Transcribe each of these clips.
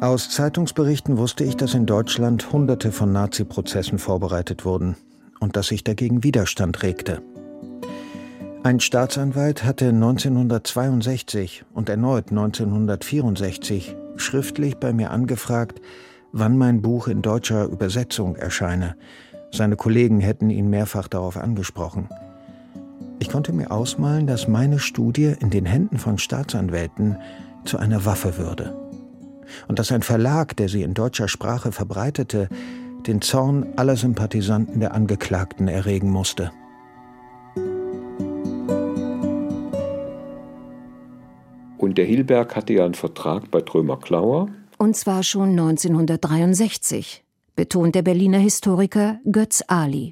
Aus Zeitungsberichten wusste ich, dass in Deutschland Hunderte von Nazi-Prozessen vorbereitet wurden und dass sich dagegen Widerstand regte. Ein Staatsanwalt hatte 1962 und erneut 1964 schriftlich bei mir angefragt, wann mein Buch in deutscher Übersetzung erscheine. Seine Kollegen hätten ihn mehrfach darauf angesprochen. Ich konnte mir ausmalen, dass meine Studie in den Händen von Staatsanwälten zu einer Waffe würde. Und dass ein Verlag, der sie in deutscher Sprache verbreitete, den Zorn aller Sympathisanten der Angeklagten erregen musste. Und der Hilberg hatte ja einen Vertrag bei Drömer-Klauer. Und zwar schon 1963, betont der Berliner Historiker Götz Ali.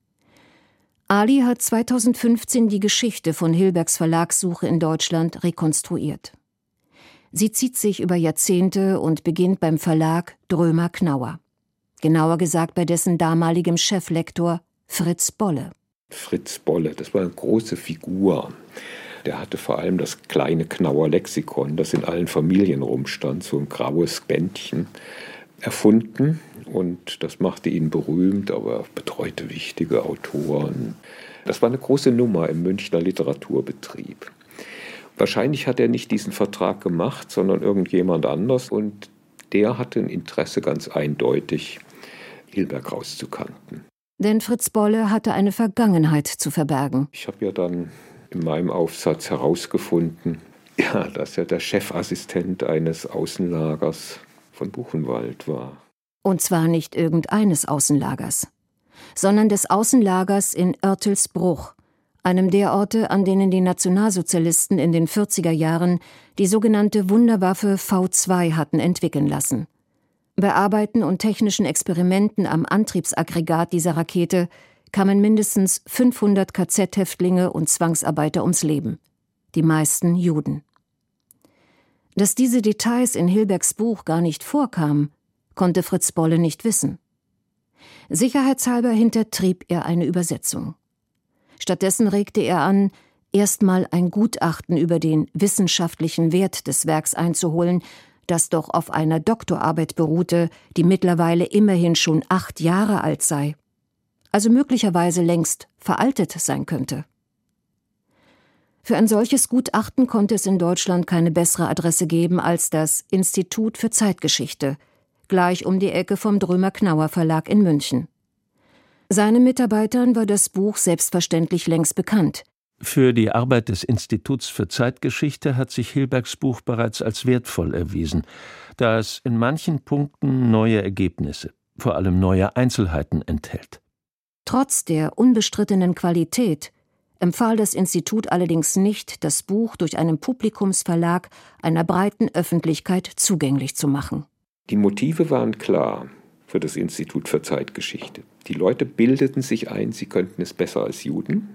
Ali hat 2015 die Geschichte von Hilbergs Verlagssuche in Deutschland rekonstruiert. Sie zieht sich über Jahrzehnte und beginnt beim Verlag Drömer-Knauer. Genauer gesagt bei dessen damaligem Cheflektor Fritz Bolle. Fritz Bolle, das war eine große Figur. Der hatte vor allem das kleine Knauer Lexikon, das in allen Familien rumstand, so ein graues Bändchen, erfunden. Und das machte ihn berühmt, aber betreute wichtige Autoren. Das war eine große Nummer im Münchner Literaturbetrieb. Wahrscheinlich hat er nicht diesen Vertrag gemacht, sondern irgendjemand anders. Und der hatte ein Interesse ganz eindeutig, Hilberg rauszukanten. Denn Fritz Bolle hatte eine Vergangenheit zu verbergen. Ich habe ja dann in meinem Aufsatz herausgefunden, ja, dass er der Chefassistent eines Außenlagers von Buchenwald war. Und zwar nicht irgendeines Außenlagers, sondern des Außenlagers in Oertelsbruch, einem der Orte, an denen die Nationalsozialisten in den 40er Jahren die sogenannte Wunderwaffe V2 hatten entwickeln lassen. Bei Arbeiten und technischen Experimenten am Antriebsaggregat dieser Rakete kamen mindestens 500 KZ-Häftlinge und Zwangsarbeiter ums Leben, die meisten Juden. Dass diese Details in Hilbergs Buch gar nicht vorkamen, konnte Fritz Bolle nicht wissen. Sicherheitshalber hintertrieb er eine Übersetzung. Stattdessen regte er an, erstmal ein Gutachten über den wissenschaftlichen Wert des Werks einzuholen, das doch auf einer Doktorarbeit beruhte, die mittlerweile immerhin schon 8 Jahre alt sei, also möglicherweise längst veraltet sein könnte. Für ein solches Gutachten konnte es in Deutschland keine bessere Adresse geben als das Institut für Zeitgeschichte, gleich um die Ecke vom Drömer-Knauer Verlag in München. Seinen Mitarbeitern war das Buch selbstverständlich längst bekannt. Für die Arbeit des Instituts für Zeitgeschichte hat sich Hilbergs Buch bereits als wertvoll erwiesen, da es in manchen Punkten neue Ergebnisse, vor allem neue Einzelheiten enthält. Trotz der unbestrittenen Qualität empfahl das Institut allerdings nicht, das Buch durch einen Publikumsverlag einer breiten Öffentlichkeit zugänglich zu machen. Die Motive waren klar für das Institut für Zeitgeschichte. Die Leute bildeten sich ein, sie könnten es besser als Juden.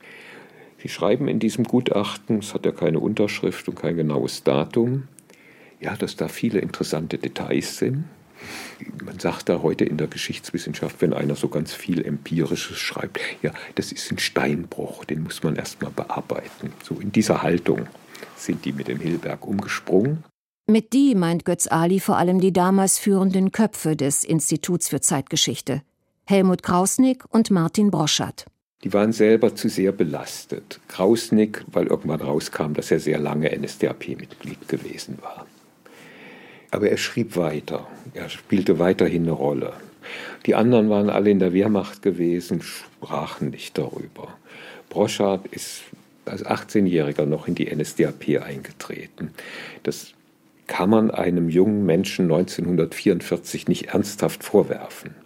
Sie schreiben in diesem Gutachten, es hat ja keine Unterschrift und kein genaues Datum, ja, dass da viele interessante Details sind. Man sagt da heute in der Geschichtswissenschaft, wenn einer so ganz viel Empirisches schreibt, ja, das ist ein Steinbruch, den muss man erstmal bearbeiten. So in dieser Haltung sind die mit dem Hilberg umgesprungen. Mit die meint Götz Ali vor allem die damals führenden Köpfe des Instituts für Zeitgeschichte, Helmut Krausnick und Martin Broszat. Die waren selber zu sehr belastet. Krausnick, weil irgendwann rauskam, dass er sehr lange NSDAP-Mitglied gewesen war. Aber er schrieb weiter, er spielte weiterhin eine Rolle. Die anderen waren alle in der Wehrmacht gewesen, sprachen nicht darüber. Broszat ist als 18-Jähriger noch in die NSDAP eingetreten. Das kann man einem jungen Menschen 1944 nicht ernsthaft vorwerfen.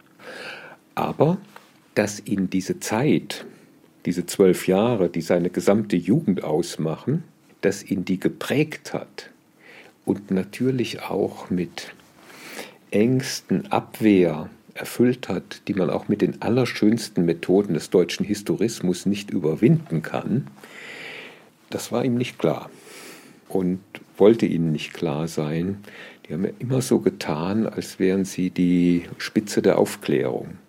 Aber dass ihn diese Zeit, diese 12 Jahre, die seine gesamte Jugend ausmachen, dass ihn die geprägt hat und natürlich auch mit Ängsten, Abwehr erfüllt hat, die man auch mit den allerschönsten Methoden des deutschen Historismus nicht überwinden kann, das war ihm nicht klar und wollte ihnen nicht klar sein. Die haben ja immer so getan, als wären sie die Spitze der Aufklärung.